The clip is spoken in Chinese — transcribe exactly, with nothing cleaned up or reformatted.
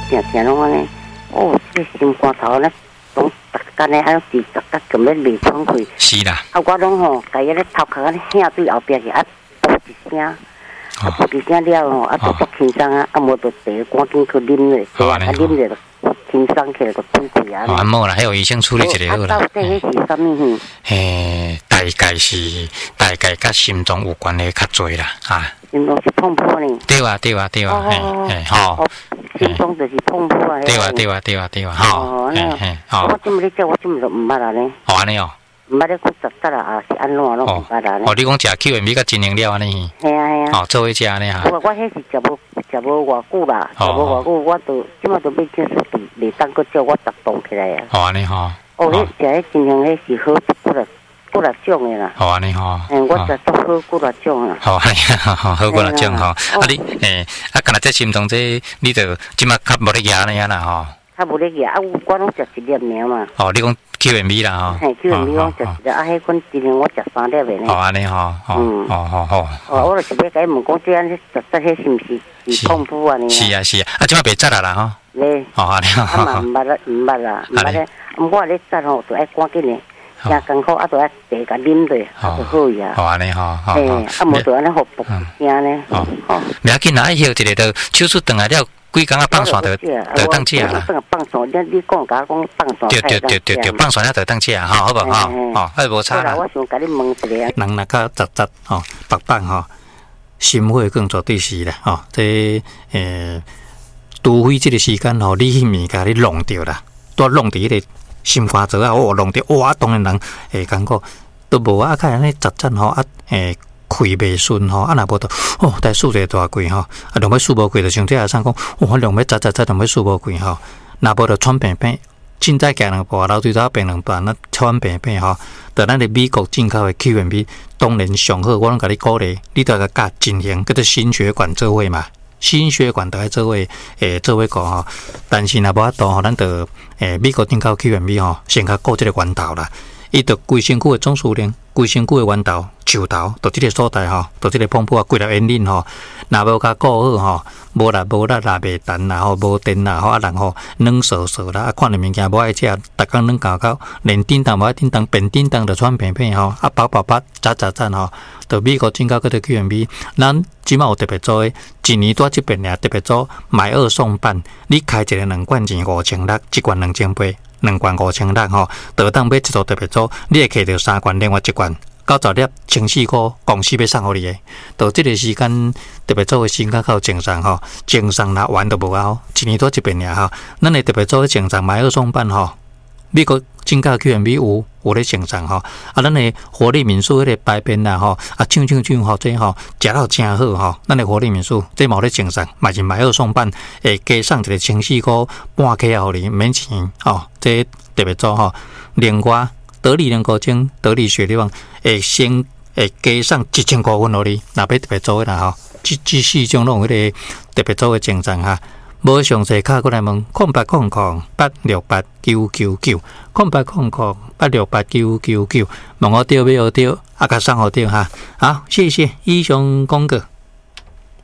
常常拢安尼，哦，这心肝头咧，拢逐干咧，安治逐个咁咧未爽开。 是啦。 啊，我拢吼，家己咧头壳安尼响对后壁去，啊，啵一声，啊，啵一声了吼，啊，都足轻松啊，啊，无就茶赶紧去啉咧，茶啊啉着轻松起来就吐气啊。 啊，冇啦，还有医生处理一下好啦。 啊，到底迄是啥物？ 嘿，大概是大概甲心脏有关的较多啦，啊。 心脏是碰破呢？ 对啊，对啊，对啊，嘿，嘿，吼。 心脏就是碰破啊。 对啊，对啊，对啊，对啊，吼。嘿，嘿，吼。 我今日咧食，我今日就唔捌啦呢。 哦，安尼哦。 唔捌咧去食得啦，啊是安怎拢唔捌啦呢？ 哦，你讲食 Q M B 甲精灵料安尼？ 系啊系啊。 哦，做伙食安尼哈。 我我迄是食无食无偌久啦，食无偌久，我就今日就要正式袂当个叫我tập动起来啊。 哦，安尼吼。 哦，迄食迄精灵迄是好几来几来种的啦。 哦，安尼吼。 嗯，我食足好几来种啊。 好，安尼好，好几来种吼。啊你诶，啊，干那这心脏这，你就即马较无咧食安尼啊啦吼。较无咧食啊，我拢食一粒尔嘛。 哦，你讲 Q M B 啦吼。 嘿 ，Q M B 我食一粒，啊，迄款精灵我食三粒的呢。 哦，安尼吼，嗯，好好好。 哦，我就是要甲伊问讲，这安尼实在迄是毋是是痛苦啊？呢？ 是啊是啊，啊，即马袂扎啦啦吼。 咧。 哦，安尼吼。 啊嘛毋捌啦，毋捌啦，毋捌咧。我咧扎吼，就爱赶紧的。真艰苦，啊，就爱茶甲啉落，啊，就好呀。 好安尼吼， 嘿，啊，无就安尼互啵声呢。 哦，不要紧啦，爱休一个就手术断来了，几工啊放线就就当食啦。 放线，你你讲甲我讲放线。 对对对对对，放线了就当食，吼，好无吼？吼，哎，无差啦。 我想甲你问一个。 人若较杂杂吼，白板吼，心血更绝对是啦，吼，这诶，除非即个时间吼，你迄物甲你弄着啦，都弄伫迄个。心肝槽啊，我弄着哇，当然人会感觉都无啊，看安尼杂杂吼啊，诶，开袂顺吼，啊，若无就哦，但输者大贵吼，啊，两尾输无贵就像这下生讲，哇，两尾杂杂杂两尾输无贵吼，若无就喘病病，凊彩行两步，老对早病两步，那喘病病吼，在咱的美国进口的 Q M B 当然上好，我拢甲你鼓励，你都要甲进行叫做心血管做位嘛。心血管都爱做位，诶，做位个吼，但是若无法度吼，咱就诶美国进口 Q M B 吼，先较顾即个源头啦。伊着规身躯的总数量，规身躯的源头、树头，着即个所在吼，着即个pompu啊，几粒烟磷吼，若无甲顾好吼，无啦无啦，若袂弹啦吼，无电啦吼，啊人吼软索索啦，啊看到物件无爱食，逐工软搞搞，连叮当无爱叮当，便叮当着喘片片吼，啊饱饱饱，扎扎扎吼。到美国进口嗰个 Q M B， 咱即马有特别做诶，一年多即边俩特别做买二送半，你开一个两罐钱五千六，一罐两千八，两罐五千六吼，就当买一组特别做，你会摕到三罐，另外一罐九十粒千四块，公司要送互你诶。到即个时间特别做诶时间较正常吼，正常若完都无啊，一年多即边俩吼，咱会特别做正常买二送半吼。美国进口 Q M B 有有咧生产吼，啊，咱的活力民宿迄个排便啦吼，啊，唱唱唱吼，这吼食到真好吼，咱的活力民宿这冇咧生产，嘛是买二送半，会加送一个千四块半克互你免钱吼，这特别做吼。另外，得力人高精、得力雪利旺会先会加送一千块分互你，若要特别做啦吼，这这四种拢有迄个特别做的生产哈。无详细卡过来问，空八空空八六八九九九，空八空空八六八九九九，问我对不对？对，啊，甲送好对哈。好，谢谢以上讲过。